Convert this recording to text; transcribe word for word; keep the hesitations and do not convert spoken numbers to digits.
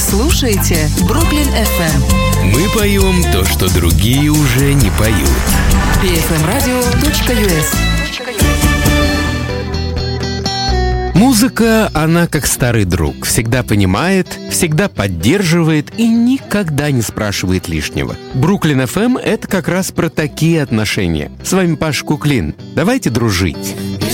слушаете Бруклин эф эм. Мы поем то, что другие уже не поют. пи эф эм радио точка ю эс. Музыка, она как старый друг. Всегда понимает, всегда поддерживает и никогда не спрашивает лишнего. Бруклин эф эм — это как раз про такие отношения. С вами Паша Куклин. Давайте дружить.